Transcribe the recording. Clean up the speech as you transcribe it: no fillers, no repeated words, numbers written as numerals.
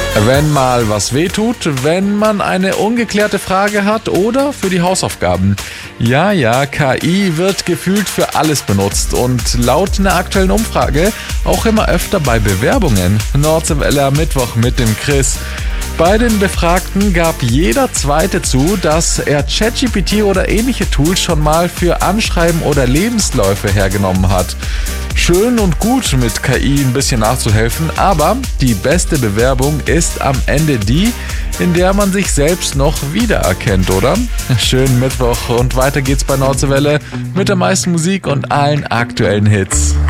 Wenn mal was wehtut, wenn man eine ungeklärte Frage hat oder für die Hausaufgaben. Ja, KI wird gefühlt für alles benutzt und laut einer aktuellen Umfrage auch immer öfter bei Bewerbungen. Nordwelle am Mittwoch mit dem Chris. Bei den Befragten gab jeder Zweite zu, dass er ChatGPT oder ähnliche Tools schon mal für Anschreiben oder Lebensläufe hergenommen hat. Schön und gut, mit KI ein bisschen nachzuhelfen, aber die beste Bewerbung ist am Ende die, in der man sich selbst noch wiedererkennt, oder? Schönen Mittwoch und weiter geht's bei Nordwelle mit der meisten Musik und allen aktuellen Hits.